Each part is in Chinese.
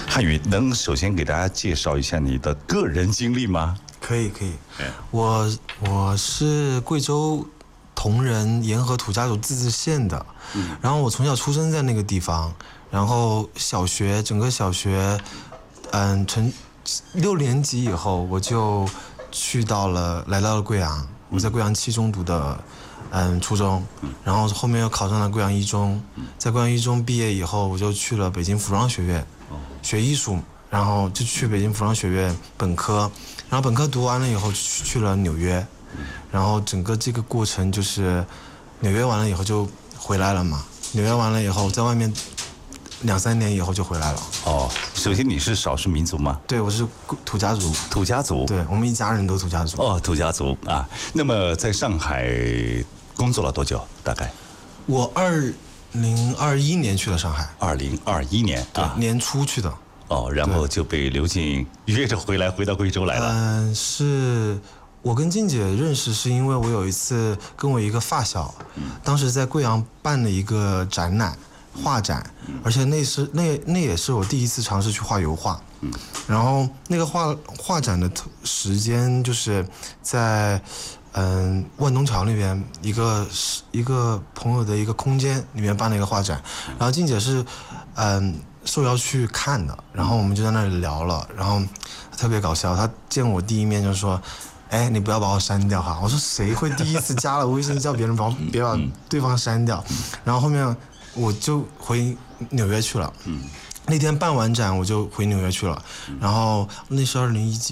汉语能首先给大家介绍一下你的个人经历吗？ 可以，我是贵州铜仁沿河土家族自治县的，然后我从小出生在那个地方，然后整个小学，从6年级以后我就来到了贵阳，我在贵阳7中读的初中，然后后面又考上了贵阳1中，在贵阳1中毕业以后，我就去了北京服装学院学艺术，然后就去北京服装学院本科，然后本科读完了以后去了纽约，然后整个这个过程就是纽约完了以后就回来了嘛，纽约完了以后在外面2、3年以后就回来了。 哦，首先你是少数民族吗？ 对，我是土家族。 土家族。 对，我们一家人都土家族。 哦，土家族啊。那么在上海工作了多久？大概？ 我2021年去了上海。 2021年啊， 年初去的。 哦，然后就被刘静约着回到贵州来了。 是我跟静姐认识是因为我有一次跟我一个发小，当时在贵阳办了一个展览。画展，而且那也是我第一次尝试去画油画，然后那个画展的时间就是在万东桥那边一个朋友的一个空间里面办了一个画展，然后静姐是受邀去看的，然后我们就在那里聊了，然后特别搞笑，她见我第一面就说：“哎，你不要把我删掉哈！”我说：“谁会第一次加了微信叫别人别把对方删掉？”然后后面我就回纽约去了。那天办完展我就回纽约去了。然后那是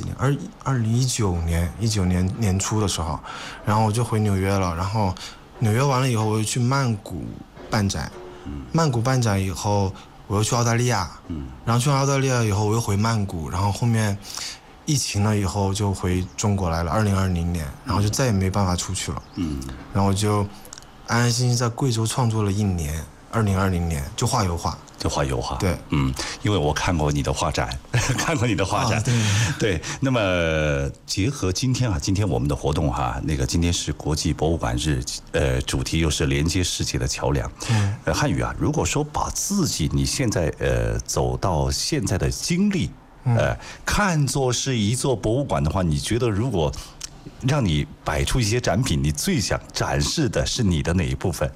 2019年年初的时候，然后我就回纽约了。然后纽约完了以后，我又去曼谷办展。曼谷办展以后，我又去澳大利亚。然后去完澳大利亚以后，我又回曼谷。然后后面疫情了以后就回中国来了，2020年，然后就再也没办法出去了。然后我就安安心心在贵州创作了1年。2020年就画油画。 对，因为我看过你的画展，对。那么结合今天我们的活动今天是国际博物馆日，主题又是连接世界的桥梁。汉语如果说把自己你现在走到现在的经历，看作是一座博物馆的话，你觉得如果让你摆出一些展品，你最想展示的是你的哪一部分？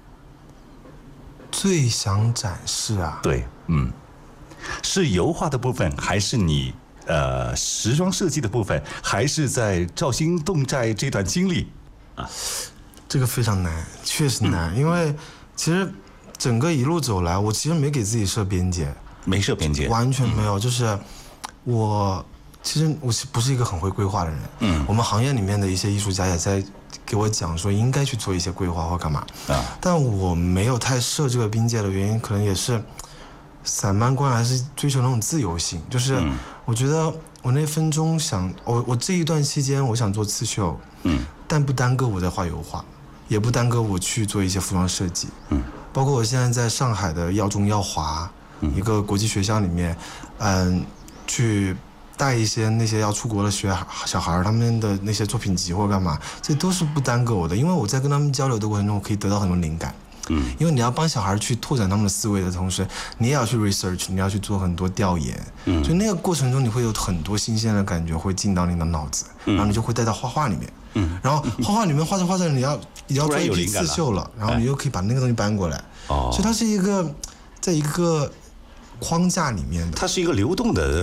最想展示对，是油画的部分，还是你时装设计的部分，还是在肇兴侗寨这段经历这个非常难，确实难，因为其实整个一路走来，我其实没给自己设边界，完全没有。就是其实我不是一个很会规划的人。我们行业里面的一些艺术家也在给我讲说应该去做一些规划或干嘛，但我没有太设这个边界的原因，可能也是散漫观还是追求那种自由性。就是我觉得我那分钟我这一段期间我想做刺绣，但不耽搁我在画油画，也不耽搁我去做一些服装设计。包括我现在在上海的耀中耀华一个国际学校里面，去带一些那些要出国的小孩他们的那些作品集或干嘛，这都是不耽搁我的，因为我在跟他们交流的过程中，我可以得到很多灵感。因为你要帮小孩去拓展他们的思维的同时，你也要去 research， 你要去做很多调研。所以那个过程中，你会有很多新鲜的感觉会进到你的脑子，然后你就会带到画画里面。然后画画里面画着，你要做一批刺绣了，然后你又可以把那个东西搬过来。所以它是在一个框架里面的， 它是一个流动的